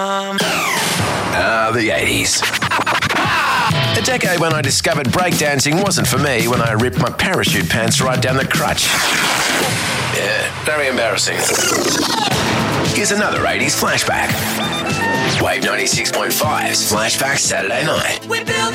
The 80s. A decade when I discovered breakdancing wasn't for me when I ripped my parachute pants right down the crutch. Yeah, very embarrassing. Here's another 80s flashback. Wave 96.5's Flashback Saturday night.